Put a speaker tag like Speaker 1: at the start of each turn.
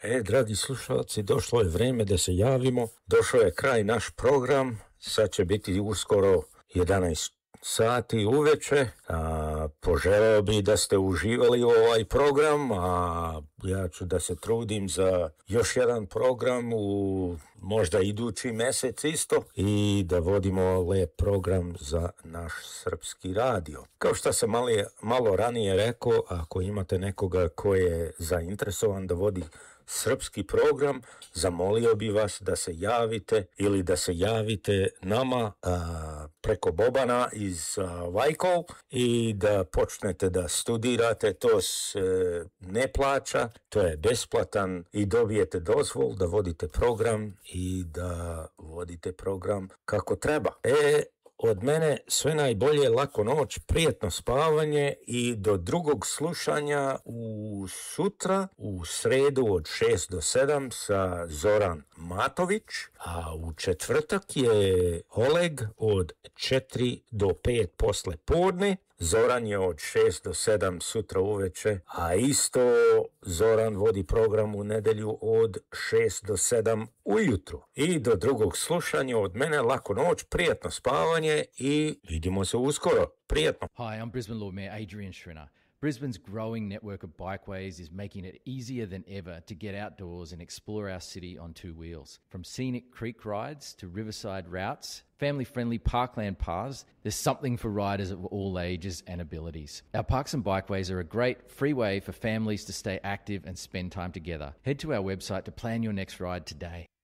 Speaker 1: Dragi slušalci, došlo je vreme da se javimo. Došao je kraj naš program. Sad će biti uskoro 11 sati uveče. Poželeo bi da ste uživali u ovaj program, a ja ću da se trudim za još jedan program u možda idući mesec isto i da vodimo lep program za naš srpski radio. Kao što sam malo ranije rekao, ako imate nekoga ko je zainteresovan da vodi srpski program, zamolio bi vas da se javite ili da se javite nama preko Bobana iz Vajkov i da počnete da studirate. To se ne plaća, to je besplatan i dobijete dozvol da vodite program i da vodite program kako treba. Od mene sve najbolje, laku noć, prijetno spavanje i do drugog slušanja u sutra, u sredu od 6 do 7 sa Zoran Matović, a u četvrtak je Oleg od 4 do 5 posle podne. Zoran je od 6 do 7 sutra uveče, a isto Zoran vodi program u nedelju od 6 do 7 ujutru. I do drugog slušanja od mene, laku noć, prijatno spavanje i vidimo se uskoro. Prijatno.
Speaker 2: Hi, I'm Brisbane Lord Mayor Adrian Schrinner. Brisbane's growing network of bikeways is making it easier than ever to get outdoors and explore our city on two wheels. From scenic creek rides to riverside routes, family-friendly parkland paths, there's something for riders of all ages and abilities. Our parks and bikeways are a great free way for families to stay active and spend time together. Head to our website to plan your next ride today.